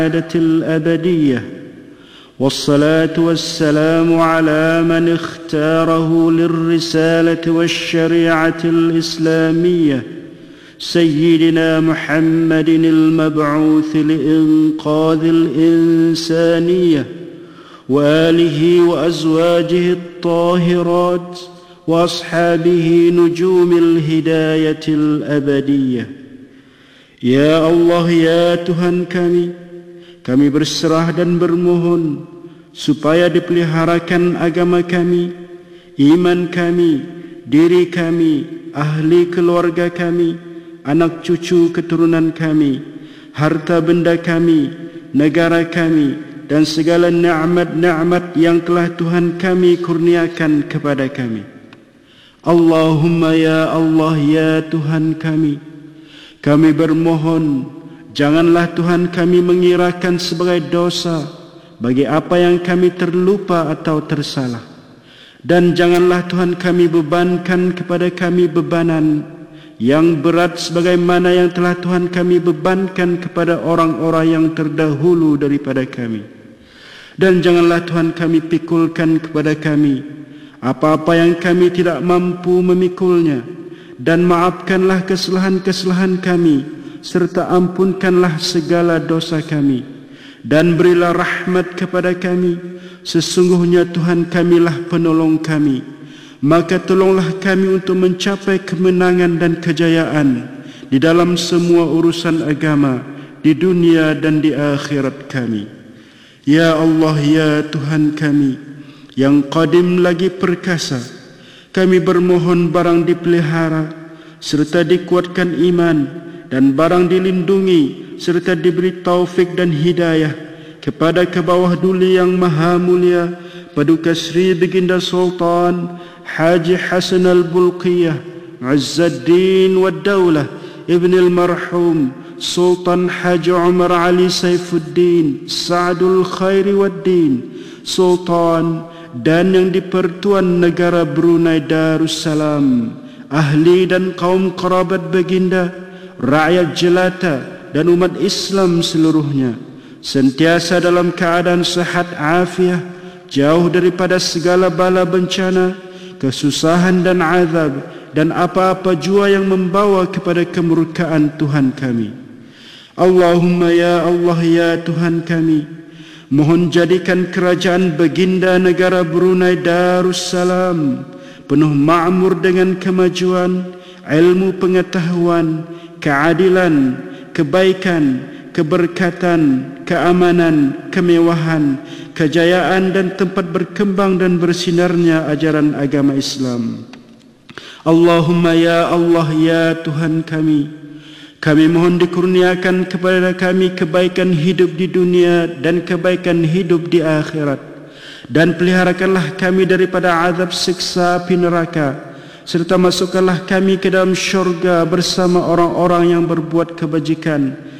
الأبدية، والصلاة والسلام على من اختاره للرسالة والشريعة الإسلامية سيدنا محمد المبعوث لإنقاذ الإنسانية، وآله وأزواجه الطاهرات وأصحابه نجوم الهداية الأبدية. Ya Allah, ya Tuhan kami berserah dan bermohon supaya dipeliharakan agama kami, iman kami, diri kami, ahli keluarga kami, anak cucu keturunan kami, harta benda kami, negara kami, dan segala nikmat-nikmat yang telah Tuhan kami kurniakan kepada kami. Allahumma ya Allah, ya Tuhan kami bermohon, janganlah Tuhan kami mengirakan sebagai dosa bagi apa yang kami terlupa atau tersalah. Dan janganlah Tuhan kami bebankan kepada kami bebanan yang berat sebagaimana yang telah Tuhan kami bebankan kepada orang-orang yang terdahulu daripada kami. Dan janganlah Tuhan kami pikulkan kepada kami apa-apa yang kami tidak mampu memikulnya. Dan maafkanlah kesalahan-kesalahan kami, serta ampunkanlah segala dosa kami. Dan berilah rahmat kepada kami, sesungguhnya Tuhan kamilah penolong kami. Maka tolonglah kami untuk mencapai kemenangan dan kejayaan di dalam semua urusan agama, di dunia dan di akhirat kami. Ya Allah, ya Tuhan kami yang qadim lagi perkasa, kami bermohon barang dipelihara serta dikuatkan iman, dan barang dilindungi serta diberi taufik dan hidayah kepada kebawah duli yang maha mulia Paduka Sri Baginda Sultan Haji Hasan Al-Bulqiyah Azzaddin Wad Daulah Ibn Al-Marhum Sultan Haji Umar Ali Saifuddin Sa'adul Khairi Wad Din Sultan dan yang di-Pertuan Negara Brunei Darussalam, ahli dan kaum kerabat baginda, rakyat jelata dan umat Islam seluruhnya, sentiasa dalam keadaan sehat afiah, jauh daripada segala bala bencana, kesusahan dan azab, dan apa-apa jua yang membawa kepada kemurkaan Tuhan kami. Allahumma ya Allah, ya Tuhan kami, mohon jadikan kerajaan baginda negara Brunei Darussalam penuh makmur dengan kemajuan, ilmu pengetahuan, keadilan, kebaikan, keberkatan, keamanan, kemewahan, kejayaan dan tempat berkembang dan bersinarnya ajaran agama Islam. Allahumma ya Allah, ya Tuhan kami mohon dikurniakan kepada kami kebaikan hidup di dunia dan kebaikan hidup di akhirat. Dan peliharakanlah kami daripada azab siksa api neraka, serta masukkanlah kami ke dalam syurga bersama orang-orang yang berbuat kebajikan